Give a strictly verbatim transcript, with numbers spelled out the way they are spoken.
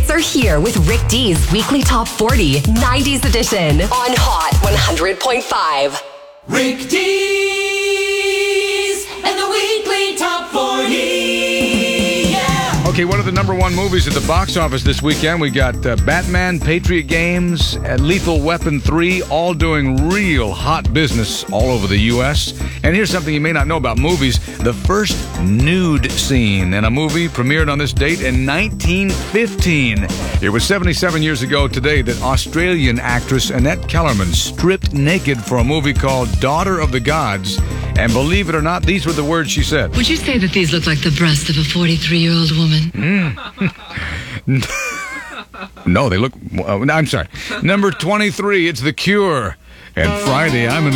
hits are here with Rick D's weekly top forty, nineties edition on Hot one hundred point five. Rick D's and the weekly top forty. Yeah. Okay, what are the number one movies at the box office this weekend? We got uh, Batman, Patriot Games, and Lethal Weapon three, all doing real hot business all over the U S. And here's something you may not know about movies. The first nude scene in a movie premiered on this date in nineteen fifteen. It was seventy-seven years ago today that Australian actress Annette Kellerman stripped naked for a movie called Daughter of the Gods. And believe it or not, these were the words she said. Would you say that these look like the breasts of a forty-three-year-old woman? Mm. No, they look... Uh, I'm sorry. Number twenty-three, it's The Cure. And Friday, I'm in